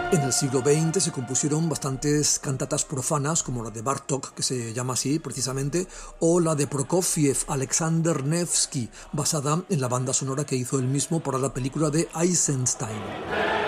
En el siglo XX se compusieron bastantes cantatas profanas, como la de Bartók, que se llama así precisamente, o la de Prokofiev, Alexander Nevsky, basada en la banda sonora que hizo él mismo para la película de Eisenstein.